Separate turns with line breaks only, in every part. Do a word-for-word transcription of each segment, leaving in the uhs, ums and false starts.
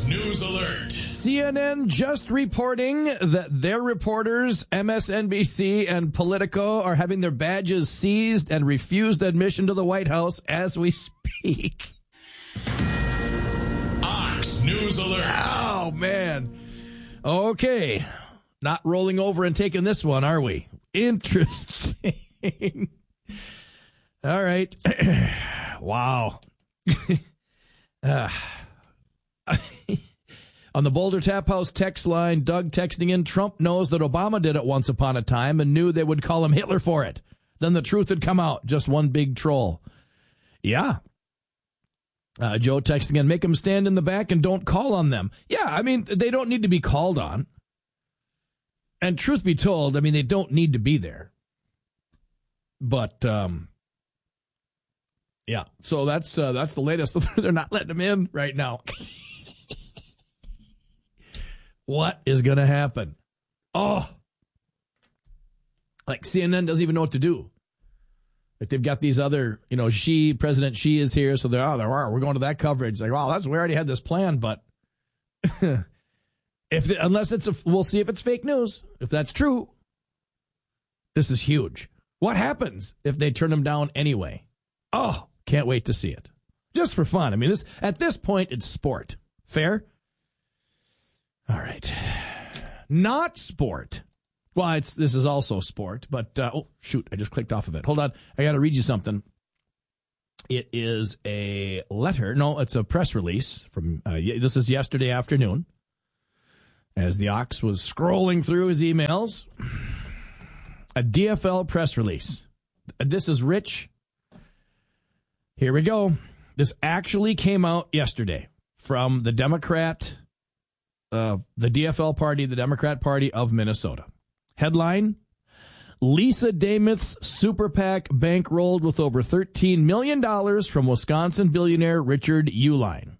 News Alert.
C N N just reporting that their reporters, M S N B C and Politico, are having their badges seized and refused admission to the White House as we speak.
Ox News Alert.
Oh, man. Okay. Not rolling over and taking this one, are we? Interesting. All right. Wow. uh. On the Boulder Tap House text line, Doug texting in, Trump knows that Obama did it once upon a time and knew they would call him Hitler for it. Then the truth had come out. Just one big troll. Yeah. Uh, Joe texting in, make them stand in the back and don't call on them. Yeah, I mean, they don't need to be called on. And truth be told, I mean, they don't need to be there. But, um, yeah, so that's uh, that's the latest. They're not letting them in right now. What is going to happen? Oh, like C N N doesn't even know what to do. Like they've got these other, you know, Xi, President Xi is here, so they're, oh, there are. We're going to that coverage. Like, wow, that's we already had this plan, but if the, unless it's a, we'll see if it's fake news. If that's true, this is huge. What happens if they turn them down anyway? Oh, can't wait to see it. Just for fun. I mean, this at this point, it's sport. Fair? All right. Not sport. Well, it's this is also sport, but, uh, oh, shoot, I just clicked off of it. Hold on. I got to read you something. It is a letter. No, it's a press release from, uh, this is yesterday afternoon. As the Ox was scrolling through his emails, a D F L press release. This is Rich. Here we go. This actually came out yesterday from the Democrat Uh, the D F L party, the Democrat Party of Minnesota. Headline, Lisa Damith's super PAC bankrolled with over thirteen million dollars from Wisconsin billionaire Richard Uihlein.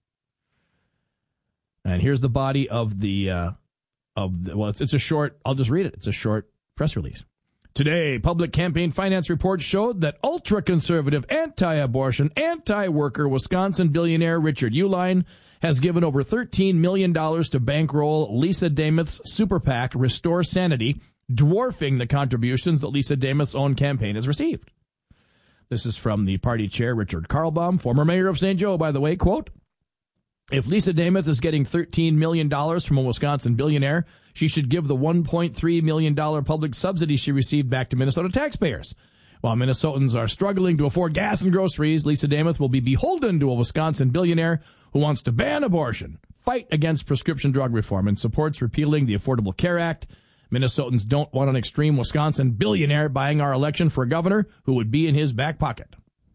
And here's the body of the, uh, of the, well, it's, it's a short, I'll just read it. It's a short press release. Today, public campaign finance reports showed that ultra-conservative, anti-abortion, anti-worker Wisconsin billionaire Richard Uihlein has given over thirteen million dollars to bankroll Lisa Damith's super PAC, Restore Sanity, dwarfing the contributions that Lisa Damith's own campaign has received. This is from the party chair, Richard Karlbaum, former mayor of Saint Joe, by the way. Quote, if Lisa Damith is getting thirteen million dollars from a Wisconsin billionaire, she should give the one point three million dollars public subsidy she received back to Minnesota taxpayers. While Minnesotans are struggling to afford gas and groceries, Lisa Damith will be beholden to a Wisconsin billionaire who wants to ban abortion, fight against prescription drug reform, and supports repealing the Affordable Care Act. Minnesotans don't want an extreme Wisconsin billionaire buying our election for governor who would be in his back pocket.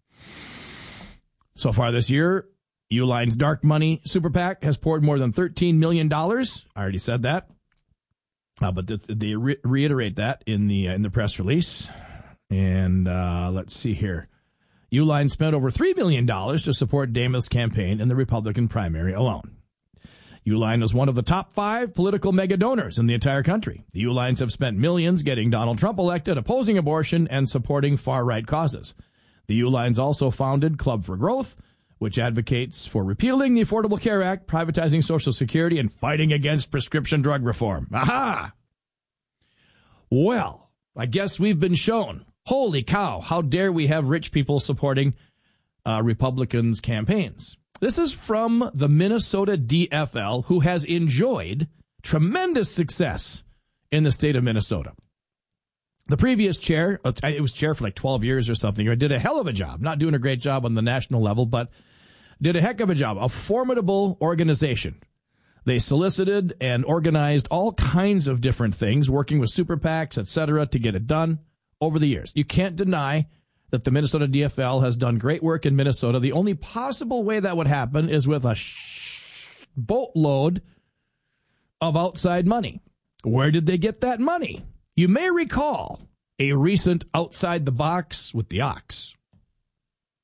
So far this year, Uihlein's dark money super PAC has poured more than thirteen million dollars. I already said that. Uh, but they, they re- reiterate that in the uh, in the press release. And uh, let's see here. Uihlein spent over three million dollars to support Damith's campaign in the Republican primary alone. Uihlein was one of the top five political mega donors in the entire country. The Uihleins have spent millions getting Donald Trump elected, opposing abortion, and supporting far-right causes. The Uihleins also founded Club for Growth, which advocates for repealing the Affordable Care Act, privatizing Social Security, and fighting against prescription drug reform. Aha! Well, I guess we've been shown. Holy cow, how dare we have rich people supporting uh, Republicans' campaigns. This is from the Minnesota D F L, who has enjoyed tremendous success in the state of Minnesota. The previous chair, it was chair for like twelve years or something, did a hell of a job, not doing a great job on the national level, but did a heck of a job, a formidable organization. They solicited and organized all kinds of different things, working with super PACs, et cetera, to get it done over the years. You can't deny that the Minnesota D F L has done great work in Minnesota. The only possible way that would happen is with a boatload of outside money. Where did they get that money? You may recall a recent Outside the Box with the Ox.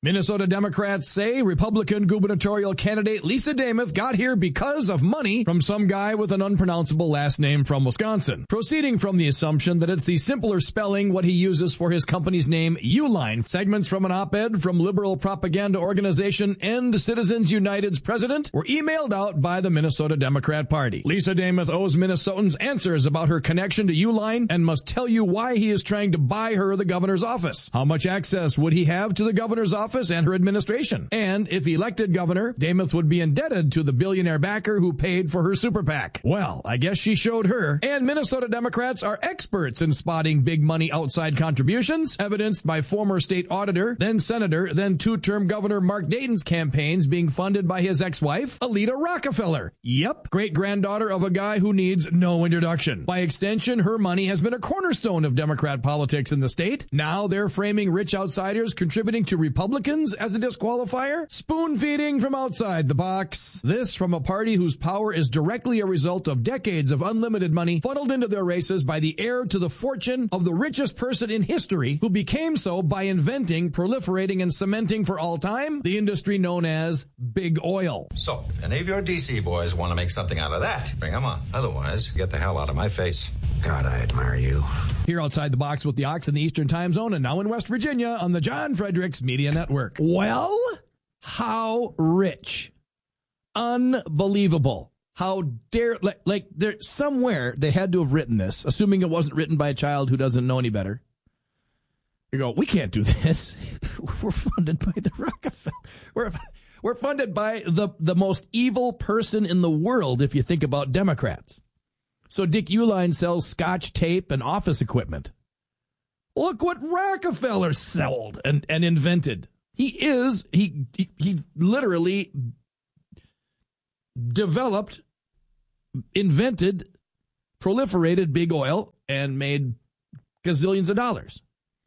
Minnesota Democrats say Republican gubernatorial candidate Lisa Demuth got here because of money from some guy with an unpronounceable last name from Wisconsin. Proceeding from the assumption that it's the simpler spelling what he uses for his company's name, Uline. Segments from an op-ed from liberal propaganda organization End Citizens United's president were emailed out by the Minnesota Democrat Party. Lisa Demuth owes Minnesotans answers about her connection to Uline and must tell you why he is trying to buy her the governor's office. How much access would he have to the governor's office and her administration? And if elected governor, Demuth would be indebted to the billionaire backer who paid for her super PAC. Well, I guess she showed her. And Minnesota Democrats are experts in spotting big money outside contributions, evidenced by former state auditor, then senator, then two-term governor Mark Dayton's campaigns being funded by his ex-wife, Alida Rockefeller. Yep, great-granddaughter of a guy who needs no introduction. By extension, her money has been a cornerstone of Democrat politics in the state. Now they're framing rich outsiders contributing to Republicans as a disqualifier? Spoon feeding from outside the box. This from a party whose power is directly a result of decades of unlimited money funneled into their races by the heir to the fortune of the richest person in history, who became so by inventing, proliferating, and cementing for all time the industry known as big oil.
So, if any of your D C boys want to make something out of that, bring them on. Otherwise, get the hell out of my face. God, I admire you.
Here outside the box with the Ox in the Eastern Time Zone and now in West Virginia on the John Fredericks Media Network. Well, how rich. Unbelievable. How dare, like, like there somewhere they had to have written this, assuming it wasn't written by a child who doesn't know any better. You go, we can't do this. We're funded by the Rockefeller. We're, we're funded by the, the most evil person in the world if you think about Democrats. So Dick Uline sells Scotch tape and office equipment. Look what Rockefeller sold and, and invented. He is, he, he he literally developed, invented, proliferated big oil and made gazillions of dollars.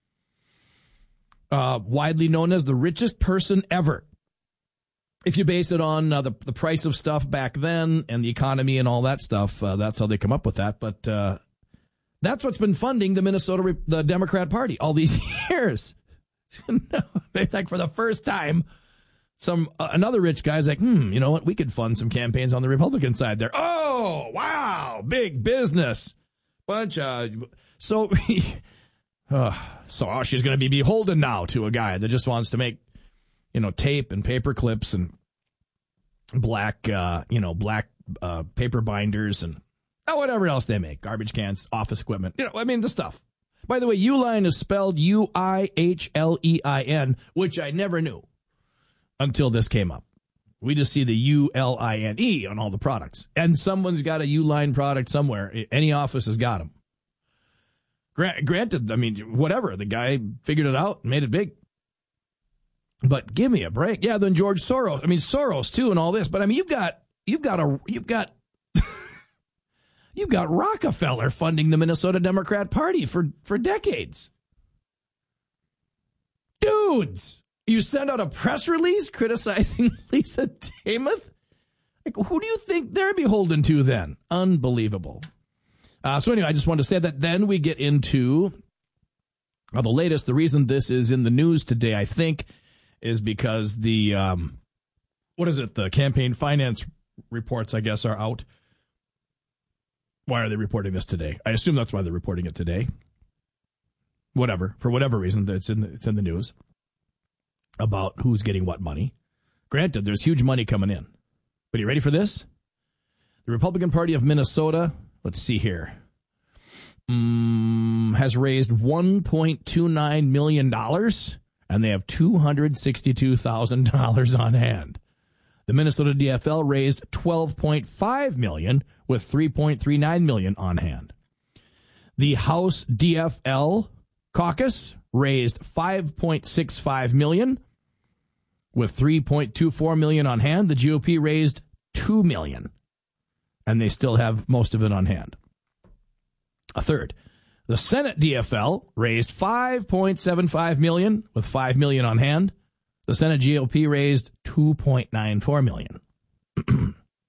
Uh, widely known as the richest person ever. If you base it on uh, the the price of stuff back then and the economy and all that stuff, uh, that's how they come up with that. But uh, that's what's been funding the Minnesota the Democrat Party all these years. No, it's like for the first time, some uh, another rich guy's like, hmm, you know what? We could fund some campaigns on the Republican side there. Oh, wow, big business, bunch of so. uh, so oh, she's going to be beholden now to a guy that just wants to make, you know, tape and paper clips and black, uh, you know, black uh, paper binders and oh, whatever else they make, garbage cans, office equipment. You know, I mean, the stuff. By the way, Uline is spelled U I H L E I N, which I never knew until this came up. We just see the U L I N E on all the products. And someone's got a Uline product somewhere. Any office has got them. Granted, I mean, whatever. The guy figured it out and made it big. But give me a break. Yeah, then George Soros. I mean, Soros too, and all this. But I mean, you've got you've got a you've got you've got Rockefeller funding the Minnesota Democrat Party for for decades. Dudes, you send out a press release criticizing Lisa Demuth? Like, who do you think they're beholden to then? Unbelievable. Uh, so anyway, I just wanted to say that. Then we get into uh, the latest. The reason this is in the news today, I think, is because the, um, what is it, the campaign finance reports, I guess, are out. Why are they reporting this today? I assume that's why they're reporting it today. Whatever, for whatever reason, it's in the, it's in the news about who's getting what money. Granted, there's huge money coming in. But are you ready for this? The Republican Party of Minnesota, let's see here, um, has raised one point two nine million dollars, and they have two hundred sixty-two thousand dollars on hand. The Minnesota D F L raised twelve point five million dollars with three point three nine million dollars on hand. The House D F L caucus raised five point six five million dollars with three point two four million dollars on hand. The G O P raised two million dollars, and they still have most of it on hand. A third. The Senate D F L raised five point seven five million dollars with five million dollars on hand. The Senate G O P raised two point nine four million dollars.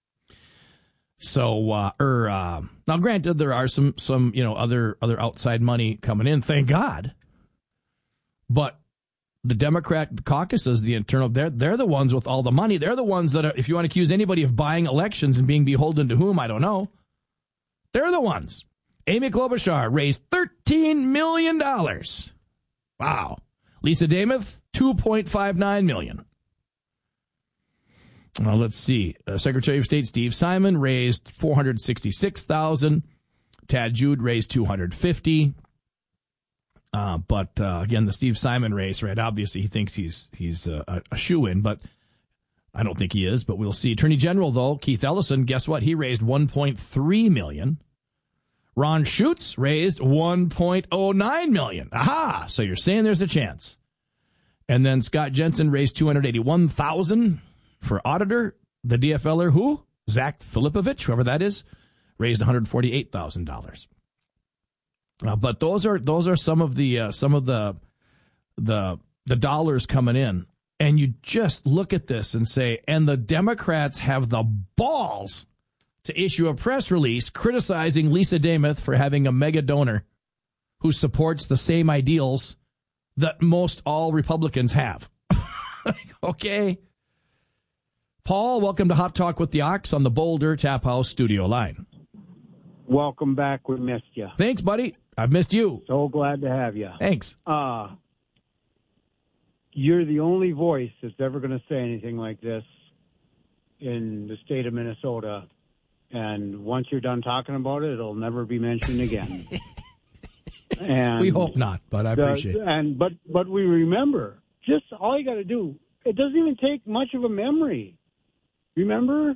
So, uh, er, uh, now granted, there are some, some, you know, other, other outside money coming in, thank God. But the Democrat caucuses, the internal, they're, they're the ones with all the money. They're the ones that are, if you want to accuse anybody of buying elections and being beholden to whom, I don't know. They're the ones. Amy Klobuchar raised thirteen million dollars. Wow. Lisa Demuth, two point five nine million dollars. Well, let's see. Uh, Secretary of State Steve Simon raised four hundred sixty-six thousand dollars. Tad Jude raised two hundred fifty thousand dollars. Uh, but uh, again, the Steve Simon race, right? Obviously, he thinks he's he's uh, a, a shoo-in, but I don't think he is. But we'll see. Attorney General, though, Keith Ellison, guess what? He raised one point three million dollars. Ron Schutz raised one point oh nine million dollars. Aha! So you're saying there's a chance. And then Scott Jensen raised two hundred eighty-one thousand dollars for auditor. The D F L er, who? Zach Filipovich, whoever that is, raised one hundred forty-eight thousand dollars. Uh, but those are those are some of the uh, some of the the the dollars coming in, and you just look at this and say, and the Democrats have the balls to issue a press release criticizing Lisa Demuth for having a mega donor who supports the same ideals that most all Republicans have. Okay. Paul, welcome to Hot Talk with the Ox on the Boulder Tap House studio line.
Welcome back. We missed you.
Thanks, buddy. I've missed you.
So glad to have you.
Thanks.
Uh, you're the only voice that's ever going to say anything like this in the state of Minnesota. And once you're done talking about it, it'll never be mentioned again. And
we hope not, but I appreciate
the,
it.
And but but we remember. Just all you got to do. It doesn't even take much of a memory. Remember,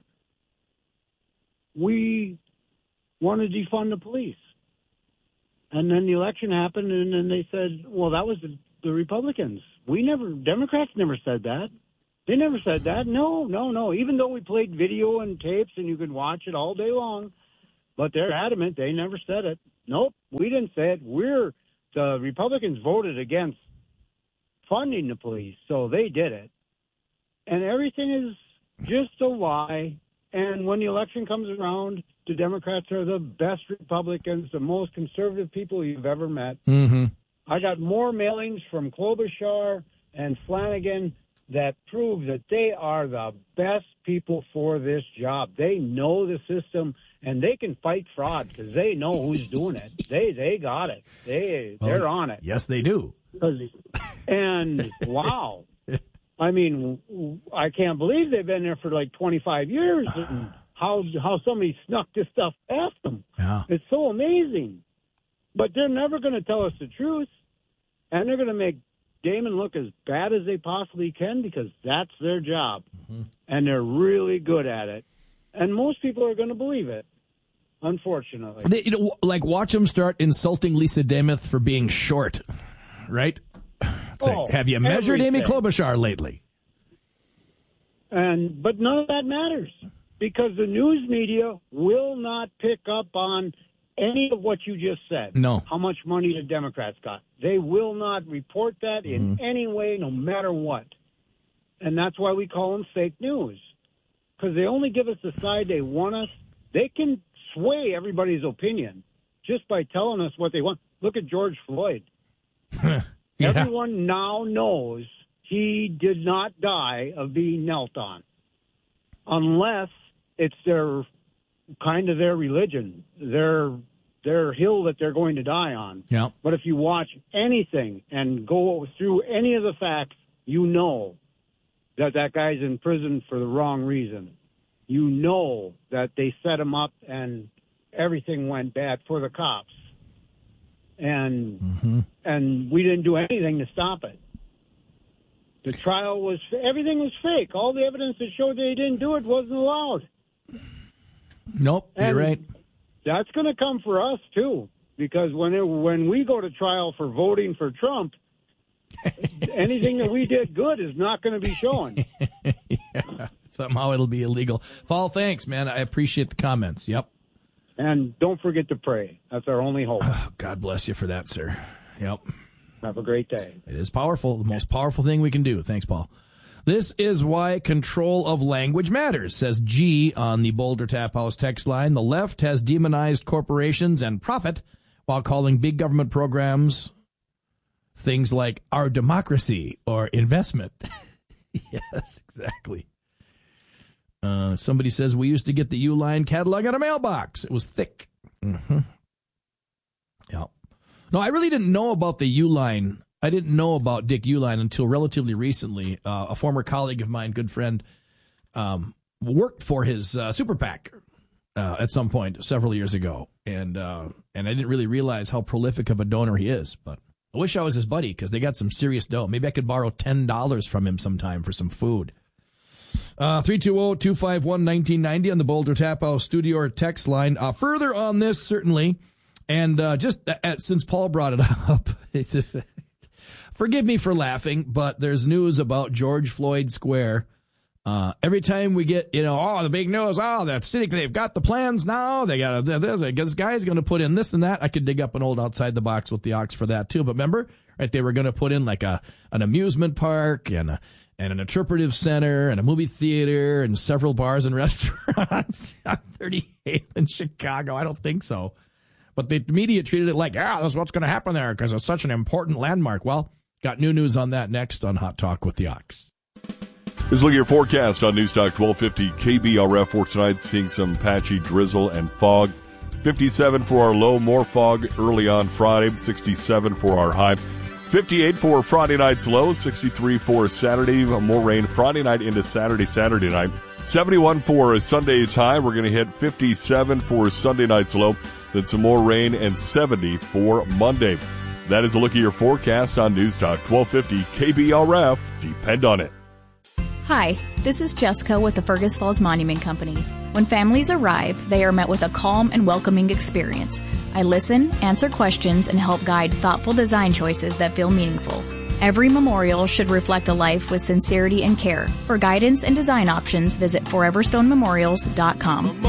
we want to defund the police, and then the election happened, and then they said, "Well, that was the, the Republicans. We never, Democrats never said that. They never said that. No, no, no. Even though we played video and tapes, and you could watch it all day long, but they're adamant they never said it. Nope, we didn't say it. We're the Republicans voted against funding the police, so they did it, and everything is just a lie. And when the election comes around, the Democrats are the best Republicans, the most conservative people you've ever met.
Mm-hmm.
I got more mailings from Klobuchar and Flanagan that prove that they are the best people for this job. They know the system, and they can fight fraud because they know who's doing it. They they got it. They, they're
well,
on it.
Yes, they do.
And, wow. I mean, I can't believe they've been there for like twenty-five years and how how somebody snuck this stuff past them.
Yeah.
It's so amazing. But they're never going to tell us the truth, and they're going to make Damon look as bad as they possibly can because that's their job, mm-hmm. and they're really good at it. And most people are going to believe it, unfortunately.
They, you know, like, watch them start insulting Lisa Demuth for being short, right?
Oh,
like, have you measured
everything.
Amy Klobuchar lately?
And but none of that matters because the news media will not pick up on any of what you just said.
No.
How much money the Democrats got. They will not report that in
Mm-hmm.
any way, no matter what. And that's why we call them fake news. Because they only give us the side they want us. They can sway everybody's opinion just by telling us what they want. Look at George Floyd.
yeah.
Everyone now knows he did not die of being knelt on. Unless it's their kind of their religion, their their hill that they're going to die on.
Yeah.
But if you watch anything and go through any of the facts, you know that that guy's in prison for the wrong reason. You know that they set him up and everything went bad for the cops. And
mm-hmm.
and we didn't do anything to stop it. The trial was, everything was fake. All the evidence that showed they didn't do it wasn't allowed.
Nope,
and
you're right.
That's going to come for us, too, because when it, when we go to trial for voting for Trump, anything that we did good is not going to be shown.
yeah, somehow it'll be illegal. Paul, thanks, man. I appreciate the comments. Yep.
And don't forget to pray. That's our only hope.
Oh, God bless you for that, sir. Yep.
Have a great day.
It is powerful. The most powerful thing we can do. Thanks, Paul. This is why control of language matters, says G on the Boulder Tap House text line. The left has demonized corporations and profit while calling big government programs things like our democracy or investment. Yes, exactly. Uh, somebody says we used to get the Uline catalog in a mailbox. It was thick. Mm-hmm. Yeah. No, I really didn't know about the Uline. I didn't know about Dick Uline until relatively recently. Uh, a former colleague of mine, good friend, um, worked for his uh, super PAC uh, at some point several years ago, and uh, and I didn't really realize how prolific of a donor he is. But I wish I was his buddy because they got some serious dough. Maybe I could borrow ten dollars from him sometime for some food. Uh, three two zero, two five one, one nine nine zero on the Boulder Tap House studio or text line. Uh, further on this, certainly, and uh, just uh, since Paul brought it up, it's just, forgive me for laughing, but there's news about George Floyd Square. Uh, every time we get, you know, oh, the big news, oh, that city, they've got the plans now. They got a, this guy's going to put in this and that. I could dig up an old Outside the Box with the Ox for that too. But remember, right? They were going to put in like a an amusement park and a, and an interpretive center and a movie theater and several bars and restaurants on thirty-eighth in Chicago. I don't think so. But the media treated it like, ah, that's what's going to happen there because it's such an important landmark. Well, got new news on that next on Hot Talk with the Ox.
Let's look at your forecast on Newstalk twelve fifty K B R F for tonight, seeing some patchy drizzle and fog. fifty-seven for our low, more fog early on Friday, sixty-seven for our high. fifty-eight for Friday night's low, sixty-three for Saturday, more rain Friday night into Saturday, Saturday night. seventy-one for Sunday's high, we're going to hit fifty-seven for Sunday night's low, then some more rain, and seventy for Monday. That is a look at your forecast on Newstalk twelve fifty K B R F. Depend on it.
Hi, this is Jessica with the Fergus Falls Monument Company. When families arrive, they are met with a calm and welcoming experience. I listen, answer questions, and help guide thoughtful design choices that feel meaningful. Every memorial should reflect a life with sincerity and care. For guidance and design options, visit forever stone memorials dot com.